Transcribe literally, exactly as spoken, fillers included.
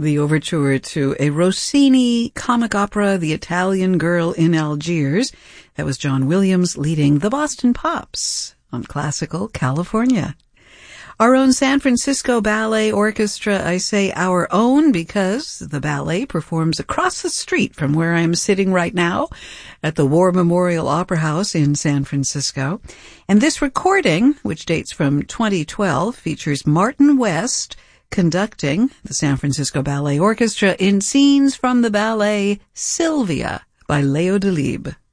the overture to a Rossini comic opera, The Italian Girl in Algiers. That was John Williams leading the Boston Pops on Classical California. Our own San Francisco Ballet Orchestra, I say our own because the ballet performs across the street from where I am sitting right now at the War Memorial Opera House in San Francisco. And this recording, which dates from twenty twelve, features Martin West conducting the San Francisco Ballet Orchestra in scenes from the ballet Sylvia by Leo Delibes.